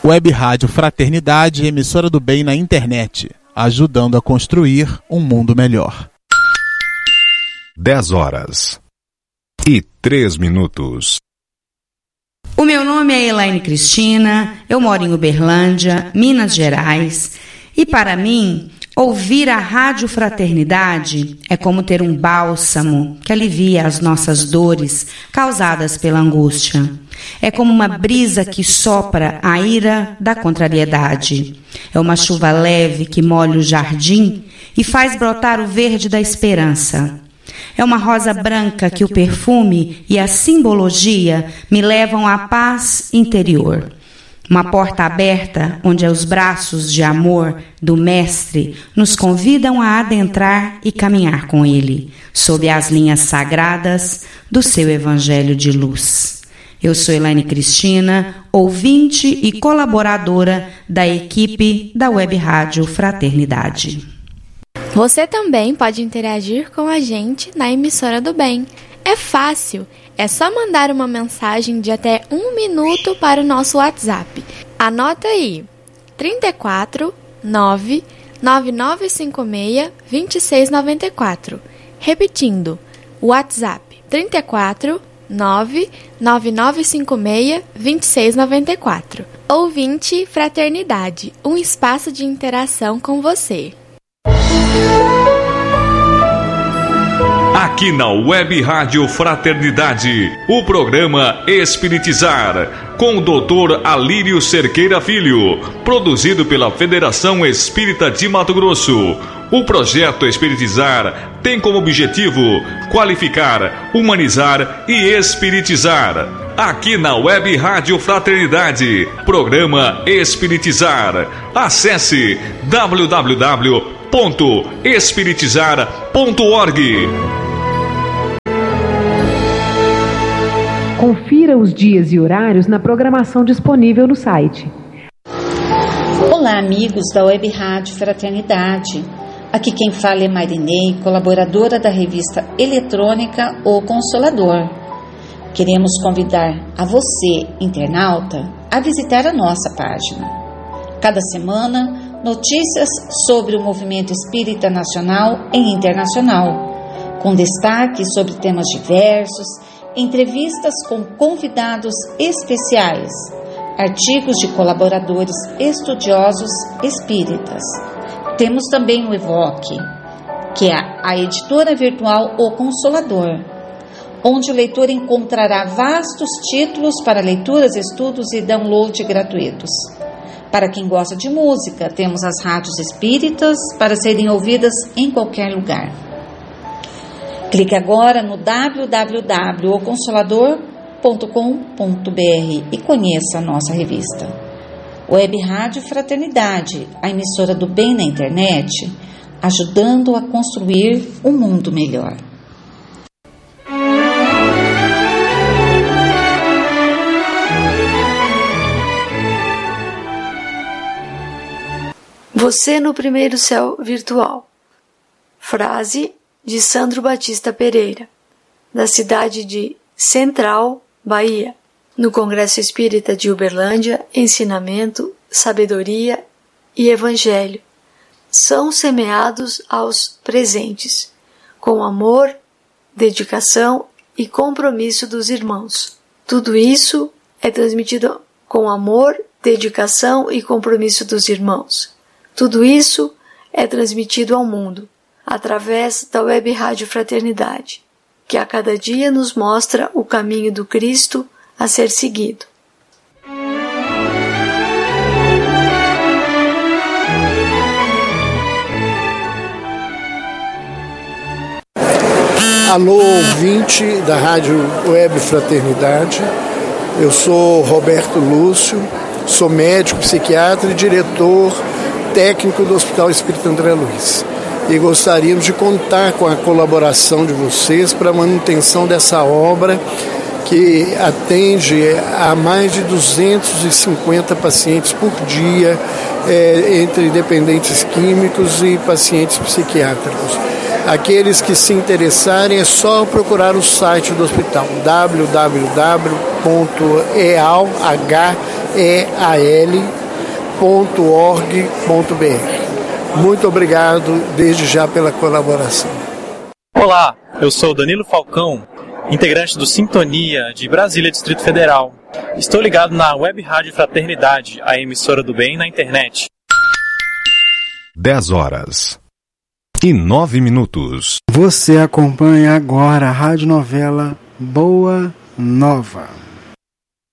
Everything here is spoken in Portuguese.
Web Rádio Fraternidade, emissora do bem na internet, ajudando a construir um mundo melhor. 10h03. O meu nome é Elaine Cristina, eu moro em Uberlândia, Minas Gerais, e para mim, ouvir a Rádio Fraternidade é como ter um bálsamo que alivia as nossas dores causadas pela angústia. É como uma brisa que sopra a ira da contrariedade. É uma chuva leve que molha o jardim e faz brotar o verde da esperança. É uma rosa branca que o perfume e a simbologia me levam à paz interior. Uma porta aberta onde os braços de amor do Mestre nos convidam a adentrar e caminhar com Ele, sob as linhas sagradas do seu Evangelho de luz. Eu sou Elaine Cristina, ouvinte e colaboradora da equipe da Web Rádio Fraternidade. Você também pode interagir com a gente na emissora do bem. É fácil, é só mandar uma mensagem de até 1 minuto para o nosso WhatsApp. Anota aí, 34 9 9956 2694. Repetindo, WhatsApp 34 9 9956 2694. Ouvinte Fraternidade, um espaço de interação com você. Aqui na Web Rádio Fraternidade, o programa Espiritizar, com o Dr. Alírio Cerqueira Filho, produzido pela Federação Espírita de Mato Grosso. O projeto Espiritizar tem como objetivo qualificar, humanizar e espiritizar. Aqui na Web Rádio Fraternidade, programa Espiritizar. Acesse www.espiritizar.org. Confira os dias e horários na programação disponível no site. Olá, amigos da Web Rádio Fraternidade. Aqui quem fala é Marinei, colaboradora da revista eletrônica O Consolador. Queremos convidar a você, internauta, a visitar a nossa página. Cada semana, notícias sobre o movimento espírita nacional e internacional, com destaque sobre temas diversos, entrevistas com convidados especiais, artigos de colaboradores estudiosos espíritas. Temos também o Evoque, que é a editora virtual O Consolador, onde o leitor encontrará vastos títulos para leituras, estudos e download gratuitos. Para quem gosta de música, temos as rádios espíritas para serem ouvidas em qualquer lugar. Clique agora no www.oconsolador.com.br e conheça a nossa revista. Web Rádio Fraternidade, a emissora do bem na internet, ajudando a construir um mundo melhor. Você no primeiro céu virtual. Frase de Sandro Batista Pereira, da cidade de Central, Bahia. No Congresso Espírita de Uberlândia, ensinamento, sabedoria e evangelho são semeados aos presentes, com amor, dedicação e compromisso dos irmãos. Tudo isso é transmitido com amor, dedicação e compromisso dos irmãos. Tudo isso é transmitido ao mundo, através da Web Rádio Fraternidade, que a cada dia nos mostra o caminho do Cristo a ser seguido. Alô, ouvinte da Rádio Web Fraternidade. Eu sou Roberto Lúcio, sou médico, psiquiatra e diretor técnico do Hospital Espírita André Luiz. E gostaríamos de contar com a colaboração de vocês para a manutenção dessa obra que atende a mais de 250 pacientes por dia, entre dependentes químicos e pacientes psiquiátricos. Aqueles que se interessarem é só procurar o site do hospital, www.ealh Muito obrigado desde já pela colaboração. Olá, eu sou Danilo Falcão, integrante do Sintonia de Brasília, Distrito Federal. Estou ligado na Web Rádio Fraternidade, a emissora do bem na internet. 10h09. Você acompanha agora a radionovela Boa Nova.